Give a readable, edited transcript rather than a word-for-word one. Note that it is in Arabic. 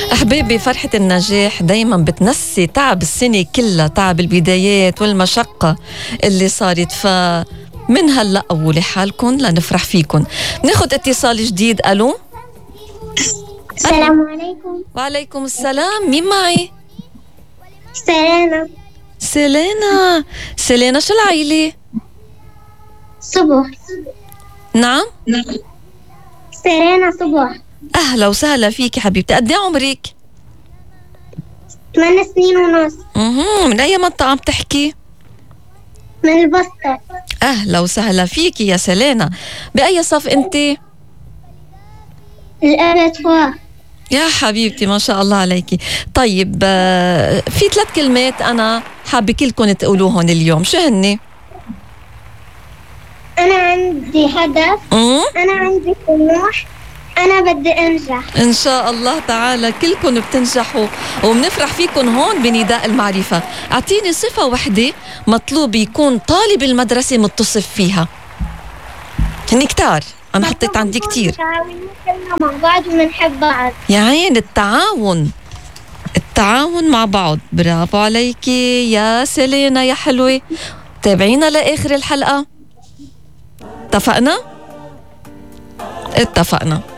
أحبابي، فرحة النجاح دايما بتنسي تعب السنة كلها، تعب البدايات والمشقة اللي صارت. فمن هلأ أولي حالكم لنفرح فيكم. ناخد اتصال جديد. ألو. السلام عليكم. وعليكم السلام. مين معي؟ سيلينا. سيلينا شو العيلة؟ صبح. نعم؟ سيلينا صبح. أهلا وسهلا فيك حبيبتي. قد ايه عمرك؟ 8 سنين ونص. من أي منطقة عم تحكي؟ من البسطة. أهلا وسهلا فيك يا سيلينا. بأي صف أنت؟ الأبتوار. يا حبيبتي ما شاء الله عليكي. طيب، في 3 كلمات أنا حابة كلكم تقولوهن اليوم. شو هني؟ أنا عندي هدف. أنا عندي طموح. أنا بدي أنجح. إن شاء الله تعالى كلكم بتنجحوا وبنفرح فيكم هون بنداء المعرفة. أعطيني صفة وحدة مطلوب يكون طالب المدرسة متصف فيها. هني كتار، أنا حطيت عندي كتير. كلنا مع بعض وبنحب بعض. يا عين، التعاون مع بعض. برافو عليكي يا سيلينا يا حلوة. تابعينا لآخر الحلقة. اتفقنا؟